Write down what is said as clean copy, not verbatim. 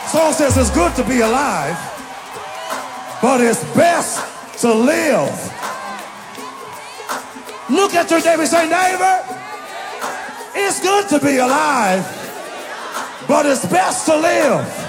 Song says it's good to be alive, but it's best to live. Look at your neighbor and say, neighbor, it's good to be alive, but it's best to live.